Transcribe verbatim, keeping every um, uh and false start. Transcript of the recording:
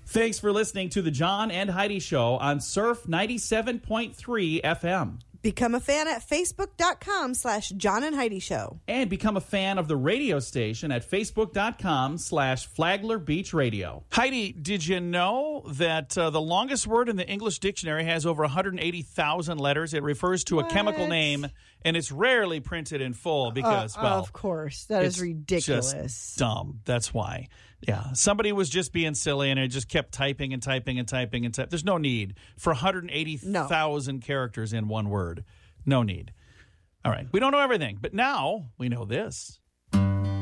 Thanks for listening to the John and Heidi Show on Surf ninety-seven point three F M. Become a fan at facebook.com slash John and Heidi Show. And become a fan of the radio station at facebook.com slash Flagler Beach Radio. Heidi, did you know that uh, the longest word in the English dictionary has over one hundred eighty thousand letters? It refers to What? a chemical name, and it's rarely printed in full because, uh, well... Of course. That is ridiculous. Just dumb. That's why. Yeah. Somebody was just being silly, and it just kept typing and typing and typing and typing. There's no need for one hundred eighty thousand no. characters in one word. No need. All right. We don't know everything, but now we know this.